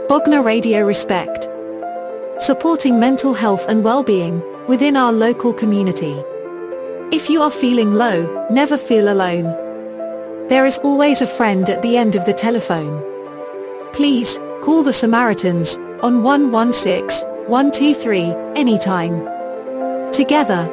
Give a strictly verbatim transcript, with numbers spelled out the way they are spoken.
Bognor Radio Respect. Supporting mental health and well-being within our local community. If you are feeling low, never feel alone. There is always a friend at the end of the telephone. Please, call the Samaritans on one one six, one two three anytime. Together,